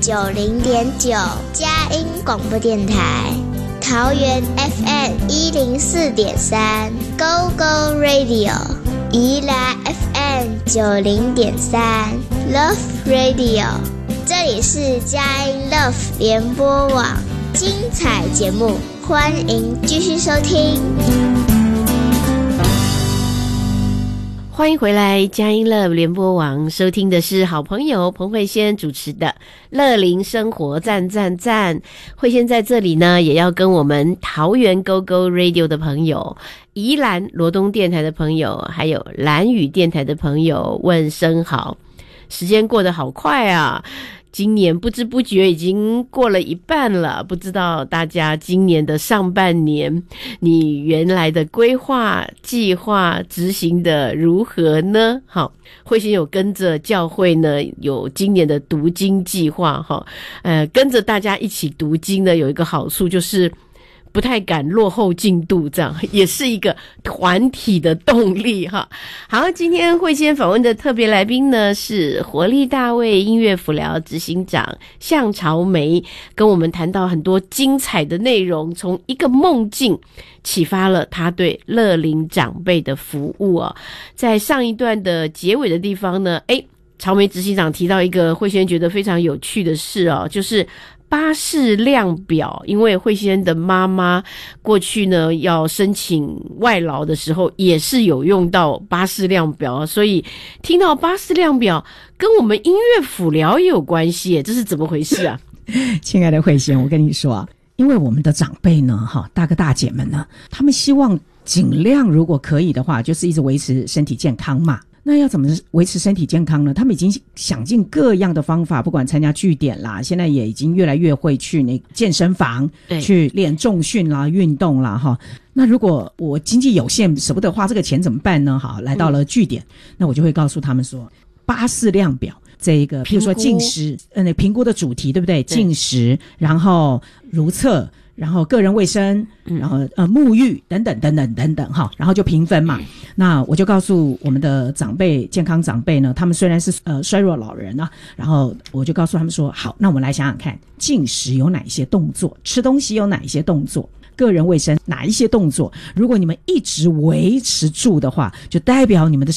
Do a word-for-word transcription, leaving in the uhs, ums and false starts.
九零点九，佳音广播电台。桃园 F M 一零四点三 ，Go Go Radio。宜兰 F M 九零点三 ，Love Radio。这里是佳音 Love 联播网，精彩节目，欢迎继续收听。 欢迎回来，佳音乐联播网，收听的是好朋友彭慧仙主持的乐龄生活赞赞赞。慧仙在这里呢，也要跟我们桃园 Go Go Radio 的朋友、宜兰罗东电台的朋友，还有兰屿电台的朋友问声好。时间过得好快啊，今年不知不觉已经过了一半了，不知道大家今年的上半年，你原来的规划、计划执行的如何呢？好，慧仙有跟着教会呢，有今年的读经计划哈，呃，跟着大家一起读经呢，有一个好处就是不太敢落后进度，这样也是一个团体的动力哈。好，今天慧仙访问的特别来宾呢是活力大卫音乐辅疗执行长向朝梅，跟我们谈到很多精彩的内容，从一个梦境启发了他对乐龄长辈的服务哦。在上一段的结尾的地方呢，诶，朝梅执行长提到一个慧仙觉得非常有趣的事哦，就是巴氏量表，因为慧仙的妈妈过去呢要申请外劳的时候也是有用到巴氏量表，所以听到巴氏量表跟我们音乐辅疗也有关系，这是怎么回事啊？ 亲爱的慧仙，我跟你说啊，因为我们的长辈呢，哈，大哥大姐们呢，他们希望尽量如果可以的话，就是一直维持身体健康嘛。那要怎么维持身体健康呢？他们已经想尽各样的方法，不管参加据点啦，现在也已经越来越会去那健身房去练重训啦、运动啦哈。那如果我经济有限，舍不得花这个钱怎么办呢？好，来到了据点，嗯、那我就会告诉他们说，巴氏量表这一个，比如说进食，呃，那评估的主题对不对？进食，然后如厕。然后个人卫生，然后呃沐浴等等等等等等哈，然后就评分嘛。那我就告诉我们的长辈，健康长辈呢，他们虽然是呃衰弱老人啊，然后我就告诉他们说，好，那我们来想想看，进食有哪一些动作，吃东西有哪一些动作，个人卫生哪一些动作，如果你们一直维持住的话，就代表你们的